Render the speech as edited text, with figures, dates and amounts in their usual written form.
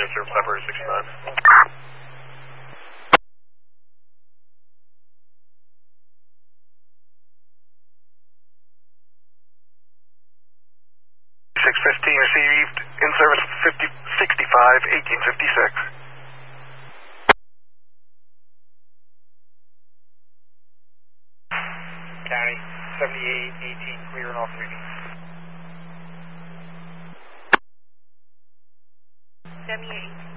sir, Pepper 69. 615 received, in service 65, 1856. County 78, 18, clear and off reading. 78.